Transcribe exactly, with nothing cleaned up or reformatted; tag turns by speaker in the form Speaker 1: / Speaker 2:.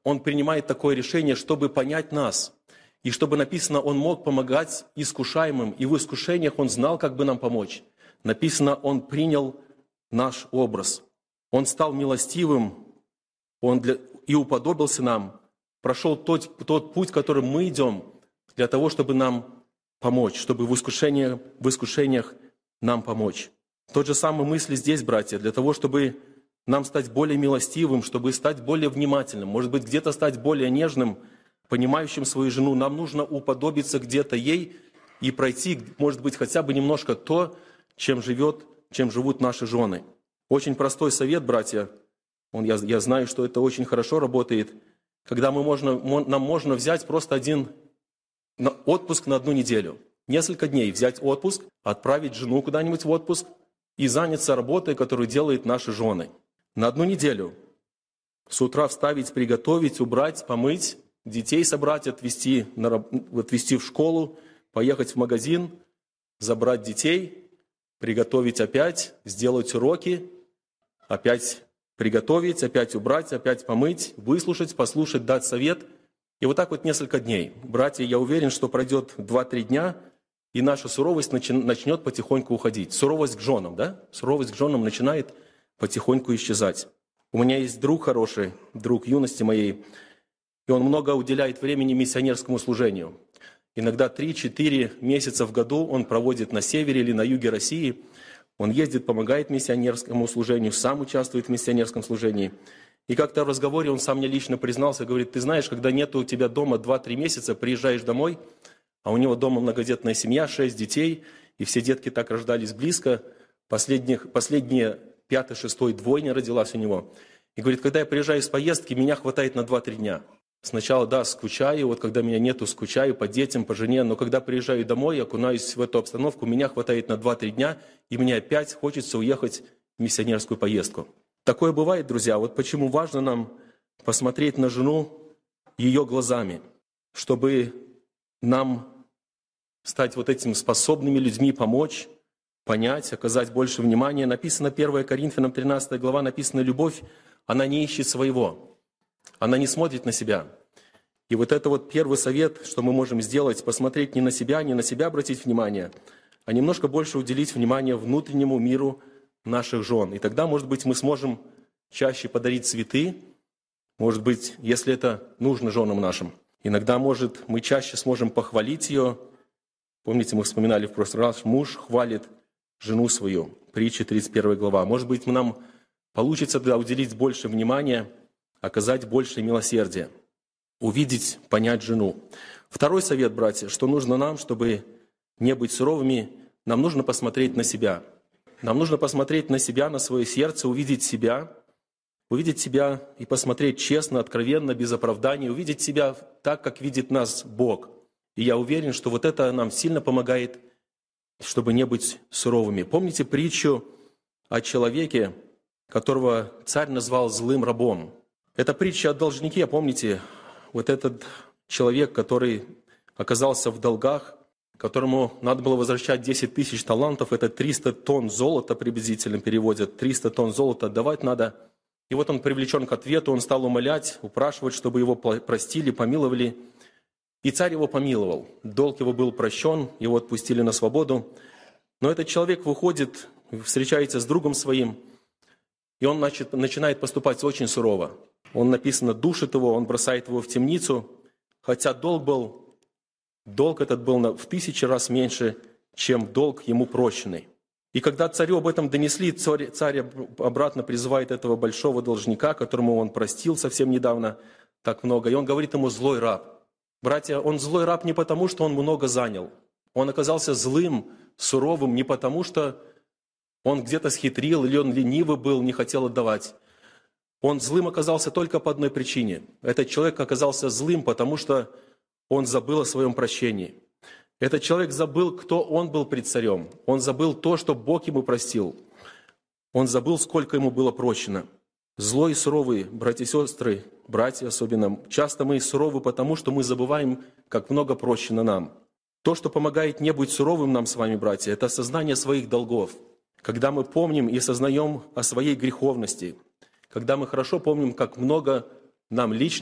Speaker 1: Он принимает такое решение, чтобы понять нас. И чтобы написано, Он мог помогать искушаемым, и в искушениях Он знал, как бы нам помочь. Написано, Он принял наш образ. Он стал милостивым, Он для... и уподобился нам, прошел тот, тот путь, которым мы идем, для того, чтобы нам помочь, чтобы в искушениях, в искушениях нам помочь. Тот же самый мысль здесь, братья, для того, чтобы нам стать более милостивым, чтобы стать более внимательным, может быть, где-то стать более нежным, понимающим свою жену, нам нужно уподобиться где-то ей и пройти, может быть, хотя бы немножко то, чем живет, чем живут наши жены. Очень простой совет, братья. Он, я, я знаю, что это очень хорошо работает. Когда мы можно, нам можно взять просто один отпуск на одну неделю. Несколько дней взять отпуск, отправить жену куда-нибудь в отпуск и заняться работой, которую делают наши жены. На одну неделю. С утра вставить, приготовить, убрать, помыть, детей собрать, отвезти, на, отвезти в школу, поехать в магазин, забрать детей, приготовить опять, сделать уроки, опять приготовить, опять убрать, опять помыть, выслушать, послушать, дать совет. И вот так вот несколько дней. Братья, я уверен, что пройдет два-три дня, и наша суровость начнет потихоньку уходить. Суровость к женам, да? Суровость к женам начинает потихоньку исчезать. У меня есть друг хороший, друг юности моей, и он много уделяет времени миссионерскому служению. Иногда три-четыре месяца в году он проводит на севере или на юге России. Он ездит, помогает миссионерскому служению, сам участвует в миссионерском служении. И как-то в разговоре он сам мне лично признался, говорит, ты знаешь, когда нет у тебя дома два-три месяца, приезжаешь домой, а у него дома многодетная семья, шесть детей, и все детки так рождались близко, последних, последние пятый, шестой двойня родилась у него. И говорит, когда я приезжаю с поездки, меня хватает на два-три дня. Сначала, да, скучаю, вот когда меня нету, скучаю по детям, по жене, но когда приезжаю домой, окунаюсь в эту обстановку, меня хватает на два-три дня, и мне опять хочется уехать в миссионерскую поездку. Такое бывает, друзья. Вот почему важно нам посмотреть на жену ее глазами, чтобы нам стать вот этими способными людьми, помочь, понять, оказать больше внимания. Написано первое Коринфянам тринадцатая глава, написано, любовь, она не ищет своего. Она не смотрит на себя. И вот это вот первый совет, что мы можем сделать, посмотреть не на себя, не на себя обратить внимание, а немножко больше уделить внимание внутреннему миру наших жен. И тогда, может быть, мы сможем чаще подарить цветы, может быть, если это нужно женам нашим. Иногда, может, мы чаще сможем похвалить ее. Помните, мы вспоминали в прошлый раз, муж хвалит жену свою. Притча тридцать первая глава. Может быть, нам получится тогда уделить больше внимания, оказать больше милосердия, увидеть, понять жену. Второй совет, братья, что нужно нам, чтобы не быть суровыми, нам нужно посмотреть на себя. Нам нужно посмотреть на себя, на свое сердце, увидеть себя, увидеть себя и посмотреть честно, откровенно, без оправданий, увидеть себя так, как видит нас Бог. И я уверен, что вот это нам сильно помогает, чтобы не быть суровыми. Помните притчу о человеке, которого царь назвал злым рабом? Это притча о должнике, помните, вот этот человек, который оказался в долгах, которому надо было возвращать десять тысяч талантов, это триста тонн золота приблизительно переводят, триста тонн золота отдавать надо. И вот он привлечен к ответу, он стал умолять, упрашивать, чтобы его простили, помиловали. И царь его помиловал, долг его был прощен, его отпустили на свободу. Но этот человек выходит, встречается с другом своим, и он значит, начинает поступать очень сурово. Он, написано, душит его, он бросает его в темницу, хотя долг был, долг этот был в тысячи раз меньше, чем долг ему прощенный. И когда царю об этом донесли, царь, царь обратно призывает этого большого должника, которому он простил совсем недавно так много, и он говорит ему «злой раб». Братья, он злой раб не потому, что он много занял. Он оказался злым, суровым не потому, что он где-то схитрил или он ленивый был, не хотел отдавать. Он злым оказался только по одной причине. Этот человек оказался злым, потому что он забыл о своем прощении. Этот человек забыл, кто он был пред царем. Он забыл то, что Бог ему простил. Он забыл, сколько ему было прощено. Злой и суровый, братья и сестры, братья особенно, часто мы суровы, потому что мы забываем, как много прощено нам. То, что помогает не быть суровым нам с вами, братья, это осознание своих долгов. Когда мы помним и осознаем о своей греховности, когда мы хорошо помним, как много нам лично